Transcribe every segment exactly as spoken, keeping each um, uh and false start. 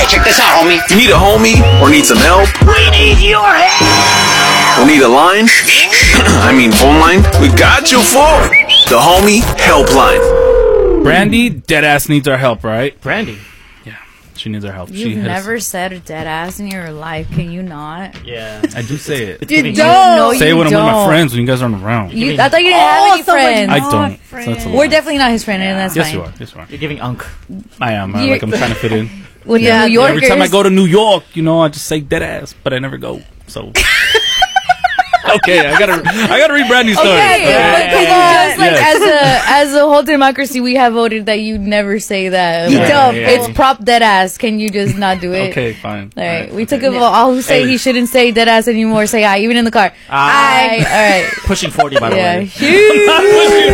Alright, check this out, homie. You need a homie or need some help? We need your help! Or need a line? I mean phone line? We got you for the Homie Helpline. Brandy, deadass needs our help, right? Brandy. Yeah, she needs our help. You've she never said a dead ass in your life. Can you not? Yeah. I do say it. You It's don't. No, say it you when I'm don't. with my friends when you guys aren't around. You, I thought you didn't Oh, have any so we're friends. I don't. So that's a We're lie. definitely not his friend, and that's Yes, fine. you are. Yes, you are. You're giving unk. I am. I, You're- like I'm trying to fit in. With Yeah, the New Yorkers. Every time I go to New York, you know, I just say deadass, but I never go. So. Okay, I gotta, I gotta read Brandy's story. Okay, Okay. but can you just like Yes. as a as a whole democracy, we have voted that you never say that. You Like, don't. yeah. It's prop dead ass. Can you just not do it? Okay, fine. All right, we okay. took it all who say Hey. he shouldn't say dead ass anymore. Say I, even in the car. I. All right. Pushing forty, by the Yeah. way. Huge. I'm pushing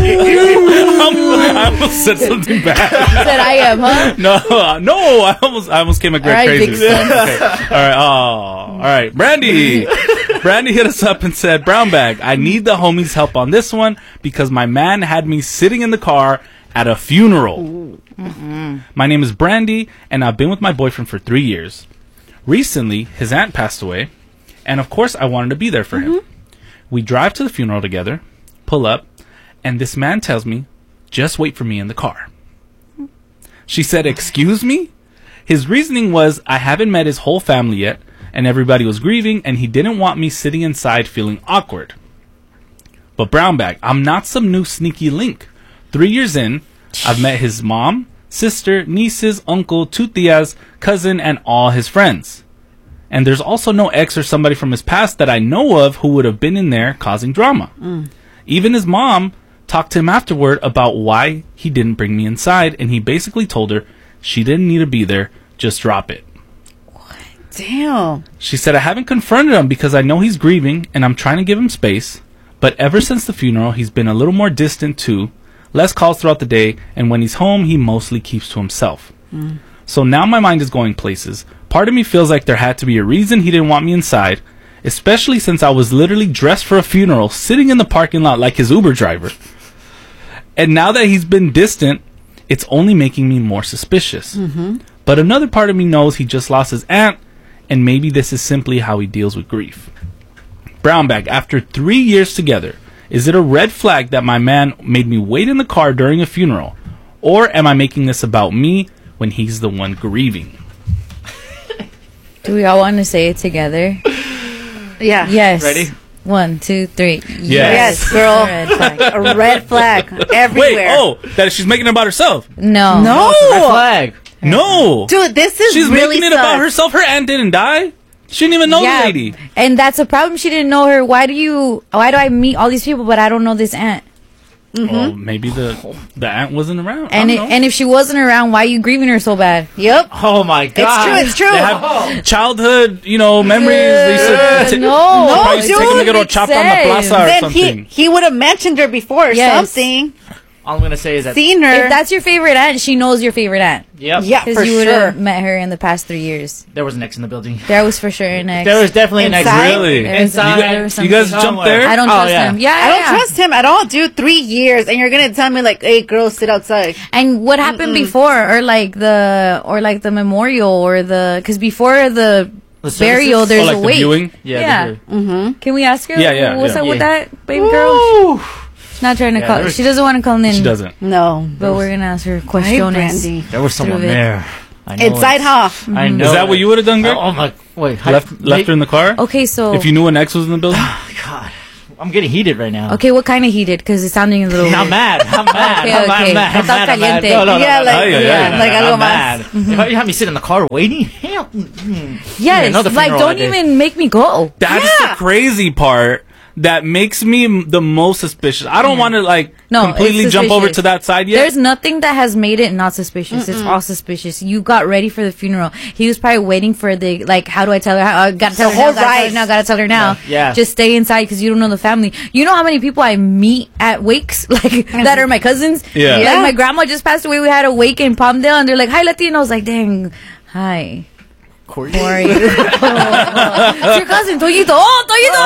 forty. I almost said something bad. Said I am, huh? No, uh, no, I almost, I almost came at Greg All right, crazy. big son. Okay. All right, oh, all right, Brandy. Brandy hit us up and said, "Brown bag, I need the homies' help on this one because my man had me sitting in the car at a funeral. My name is Brandy, and I've been with my boyfriend for three years. Recently, his aunt passed away, and of course, I wanted to be there for him. We drive to the funeral together, pull up, and this man tells me, 'Just wait for me in the car.' She said, 'Excuse me?' His reasoning was, I haven't met his whole family yet, and everybody was grieving, and he didn't want me sitting inside feeling awkward. But brown bag, I'm not some new sneaky link. Three years in, I've met his mom, sister, nieces, uncle, two tias, cousin, and all his friends. And there's also no ex or somebody from his past that I know of who would have been in there causing drama. Even his mom talked to him afterward about why he didn't bring me inside, and he basically told her she didn't need to be there, just drop it. Damn. She said, I haven't confronted him because I know he's grieving and I'm trying to give him space. But ever since the funeral, he's been a little more distant too. Less calls throughout the day. And when he's home, he mostly keeps to himself. Mm. So now my mind is going places. Part of me feels like there had to be a reason he didn't want me inside. Especially since I was literally dressed for a funeral, sitting in the parking lot like his Uber driver. And now that he's been distant, it's only making me more suspicious. Mm-hmm. But another part of me knows he just lost his aunt. And maybe this is simply how he deals with grief. Brown bag, after three years together, is it a red flag that my man made me wait in the car during a funeral? Or am I making this about me when he's the one grieving? Do we all want to say it together? Yeah. Yes. Ready? One, two, three. Yes, girl. Red flag. A red flag everywhere. Wait, oh, that she's making it about herself. No. No. Red flag. No. Dude, this is She's really making it about sucks. herself. Her aunt didn't die. She didn't even know Yeah, the lady. and that's a problem. She didn't know her. Why do you? Why do I meet all these people, but I don't know this aunt? Well, maybe the the aunt wasn't around. And I it, don't know. and if she wasn't around, why are you grieving her so bad? Yep. Oh my god. It's true. It's true. They have childhood, you know, memories. They used to t- no, she probably used to take them to dude, get all makes chopped on the sense. plaza or Then something. he he would have mentioned her before or Yes. something. All I'm gonna say is that. Seen her. If that's your favorite aunt, she knows your favorite aunt. Yep. yeah, for Because you would sure. have met her in the past three years. There was an X in the building. There was for sure an ex. There was definitely an X. Inside? Really? There was- Inside. there was You guys something. jumped there? I don't Oh, trust yeah. him. Yeah, I don't yeah. trust him at all, dude. Three years, and you're gonna tell me like, "Hey, girl, sit outside." And what happened before, or like the, or like the memorial, or the, because before the, The services? burial, there's Oh, like a the wake. viewing? Yeah. Yeah. they were- Mm-hmm. Can we ask her? Yeah, yeah, What's yeah. up with Yeah. that, baby girl? She's not trying to Yeah, call. there's- She doesn't want to call in. She doesn't. No, But we're gonna ask her Hey, questions. Brandy. There was someone Through it. there. I know Inside, it. huh? I know. Is that it. what you would have done, Greg? Oh, oh my! Wait, how- left left her in the car? Okay, so If you knew an ex was in the building? God, I'm getting heated right now. okay, what kind of heated? Because it's sounding a little. I'm weird. mad. I'm mad. Okay, I'm, okay. I'm mad. I'm Estás mad. I'm mad. caliente. No, no, no, Yeah, no, like- no, Ay, ay, yeah, ay. like I'm algo mad. más. If you have me sit in the car waiting, hell. mm, Yes, another like funeral don't that day. even make me go. That's Yeah. the crazy part that makes me m- the most suspicious. I don't want to like No, completely it's jump over suspicious. to that side yet. There's nothing that has made it not suspicious. It's all suspicious. You got ready for the funeral. He was probably waiting for the, like, how do I tell her? How, I gotta tell her whole now, gotta tell her rice. now, gotta tell her now. Yeah. Just stay inside because you don't know the family. You know how many people I meet at wakes, like, that are my cousins? Yeah. Like, Yeah. my grandma just passed away. We had a wake in Palmdale and they're like, hi, Letty. And I was like, dang, hi. Courtney. How are you? It's your cousin, Toyito. Oh, Toyito!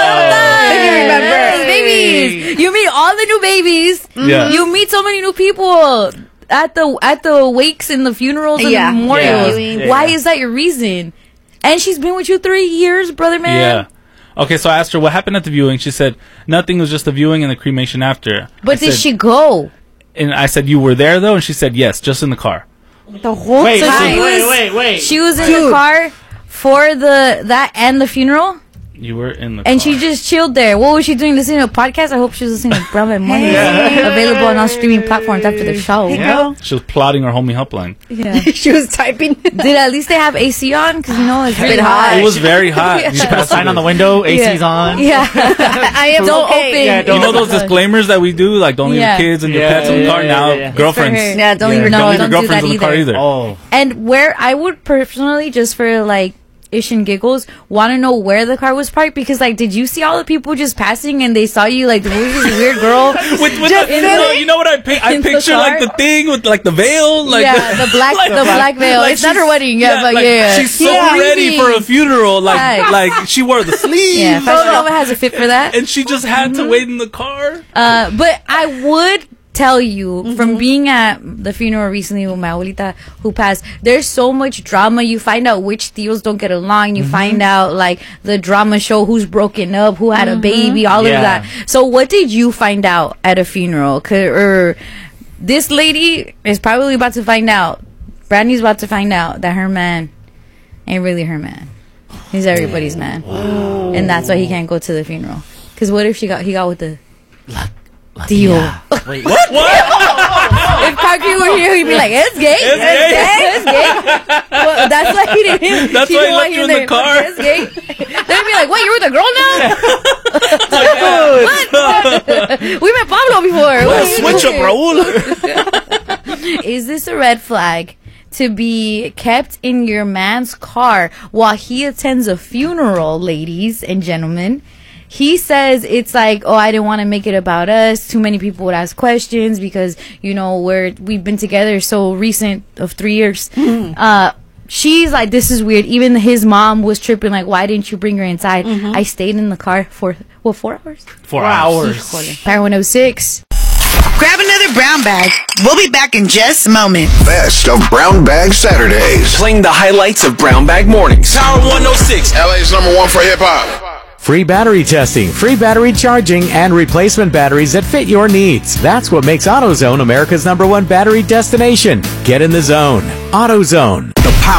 Oh, Then you remember. babies. You meet all the new babies. Yeah. You meet so many new people. at the at the wakes and the funerals and Yeah. the memorials. Yeah. Yeah. Why is that your reason? And she's been with you three years, brother man. Yeah. Okay, so I asked her what happened at the viewing. She said nothing, was just the viewing and the cremation after. But I did said- she go? And I said, you were there though? And she said, yes, just in the car. The whole Wait, So time. she wait, was- wait, wait. She was in Dude. the car for the that and the funeral, You were in the and car. she just chilled there. What was she doing? Listening to a podcast? I hope she was listening to Brown Bag Money. Available on all streaming platforms after the show. Yeah. She was plotting her homie helpline. Yeah. She was typing. Did at least they have A C on? Because you know it's really been hot. hot. It was very hot. Yeah. These Put a past sign on the days. window. A C's Yeah. on. Yeah. I am Don't okay. open. Yeah, don't- You know those disclaimers that we do? Like, don't leave Yeah. your kids and your Yeah, pets in the yeah, car. yeah, now, yeah, yeah. girlfriends. It's for her. Yeah, don't leave your No, don't leave don't your do girlfriends that in the car either. either. Oh. And where I would personally, just for like ish and giggles, want to know where the car was parked, because like, did you see all the people just passing and they saw you like, who's this weird girl? With, with Just the, in no, the- you know what I pic- I in the picture car? like the thing with like the veil, like yeah, the black, like- the black veil. like It's not she's- her wedding yet, but like, yeah, she's so Yeah. ready for a funeral, like Right. like she wore the sleeves, Yeah, Fashion Nova has a fit for that. and she just had Mm-hmm. to wait in the car. Uh, but I would tell you from being at the funeral recently with my abuelita who passed, there's so much drama. You find out which tios don't get along. You find out like the drama show, who's broken up, who had a baby, all Yeah. of that. So what did you find out at a funeral? 'Cause- or this lady is probably about to find out. Brandy's about to find out that her man ain't really her man. He's everybody's man, and that's why he can't go to the funeral. Because what if she got he got with the deal? Wait, What? If Parker were here, he'd be like, "It's gay. It's It's gay." gay. It's gay." Well, that's why he didn't. That's he why he didn't want left you in the there. car. It's gay. They'd be like, "Wait, you're with a girl now?" What? We met Pablo before. Switch up, Raul. Is this a red flag to be kept in your man's car while he attends a funeral, ladies and gentlemen? He says it's like, oh, I didn't want to make it about us. Too many people would ask questions because, you know, we're we've been together so recent of three years. Uh, she's like, this is weird. Even his mom was tripping, like, why didn't you bring her inside? I stayed in the car for, what, four hours? Four hours. Power one oh six. Grab another brown bag. We'll be back in just a moment. Best of Brown Bag Saturdays. Playing the highlights of Brown Bag Mornings. Power one oh six. L A's number one for hip hop. Free battery testing, free battery charging, and replacement batteries that fit your needs. That's what makes AutoZone America's number one battery destination. Get in the zone. AutoZone. The Power